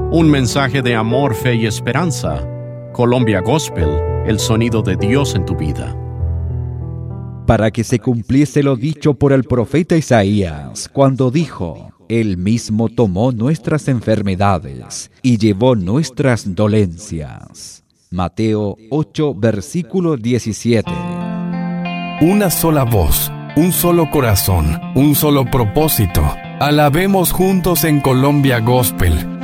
Un mensaje de amor, fe y esperanza. Colombia Gospel, el sonido de Dios en tu vida. Para que se cumpliese lo dicho por el profeta Isaías, cuando dijo: Él mismo tomó nuestras enfermedades y llevó nuestras dolencias. Mateo 8, versículo 17. Una sola voz, un solo corazón, un solo propósito. Alabemos juntos en Colombia Gospel.